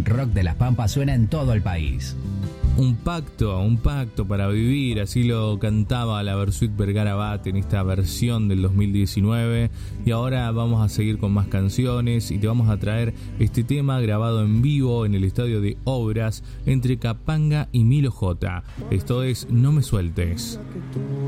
rock de Las Pampas suena en todo el país. Un pacto para vivir, así lo cantaba la Versuit Vergara Bat en esta versión del 2019. Y ahora vamos a seguir con más canciones y te vamos a traer este tema grabado en vivo en el estadio de Obras entre Capanga y Milo J. Esto es No Me Sueltes.